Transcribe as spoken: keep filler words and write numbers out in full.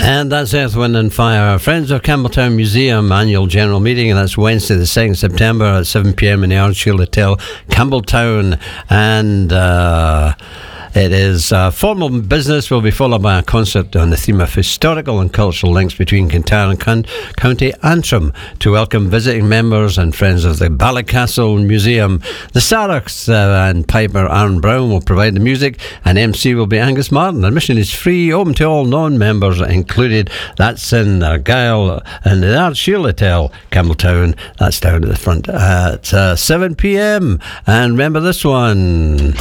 And that's Earth, Wind and Fire. Friends of Campbelltown Museum annual general meeting, and that's Wednesday the second of September at seven p.m. in the Ardshiel Hotel, Campbelltown. And uh, it is uh, formal business will be followed by a concert on the theme of historical and cultural links between Kintyre and Con- County Antrim to welcome visiting members and friends of the Ballycastle Museum. The Sarachs uh, and Piper Aaron Brown will provide the music, and M C will be Angus Martin. Admission is free, open to all non-members included. That's in Argyll and the Ardshiel Hotel, Campbelltown. That's down at the front at uh, seven p.m. And remember this one.